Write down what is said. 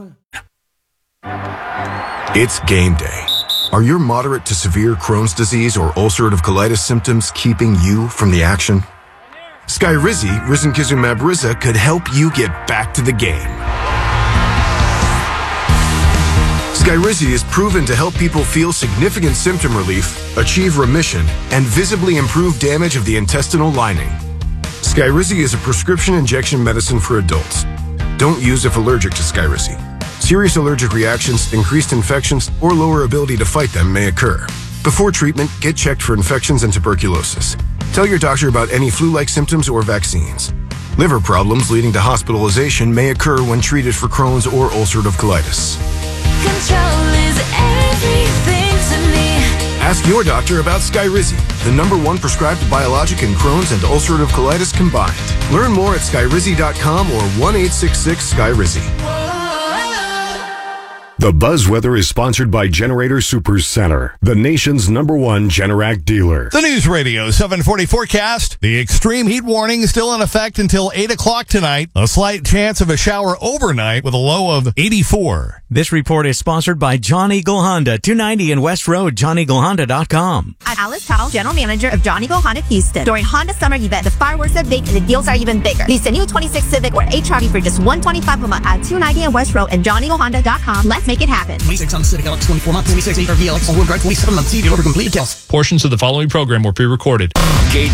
It's game day. Are your moderate to severe Crohn's disease or ulcerative colitis symptoms keeping you from the action? Skyrizi, risankizumab Riza, could help you get back to the game. Skyrizi is proven to help people feel significant symptom relief, achieve remission, and visibly improve damage of the intestinal lining. Skyrizi is a prescription injection medicine for adults. Don't use if allergic to Skyrizi. Serious allergic reactions, increased infections, or lower ability to fight them may occur. Before treatment, get checked for infections and tuberculosis. Tell your doctor about any flu-like symptoms or vaccines. Liver problems leading to hospitalization may occur when treated for Crohn's or ulcerative colitis. Control is everything to me. Ask your doctor about Skyrizi, the #1 prescribed biologic in Crohn's and ulcerative colitis combined. Learn more at skyrizi.com or 1-866-SKYRIZI. The Buzzweather is sponsored by Generator Supercenter, the nation's #1 Generac dealer. The News Radio 740 forecast. The extreme heat warning is still in effect until 8 o'clock tonight. A slight chance of a shower overnight with a low of 84. This report is sponsored by John Eagle Honda, 290 in West Road, johneaglehonda.com. I'm Alice Powell, General Manager of John Eagle Honda Houston. During Honda Summer Event, the fireworks are big and the deals are even bigger. Lease a new 26 Civic or HRV for just $125 a month at 290 in West Road and johneaglehonda.com. Let's make it happen. 26 on the Civic LX 24 month, 26 HRV LX all-wheel drive, 27 month, see deal over complete details. Portions of the following program were pre-recorded. Gauge